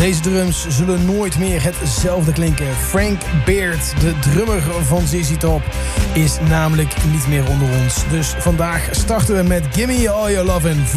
Deze drums zullen nooit meer hetzelfde klinken. Frank Beard, de drummer van ZZ Top, is namelijk niet meer onder ons. Dus vandaag starten we met Gimme All Your Lovin'.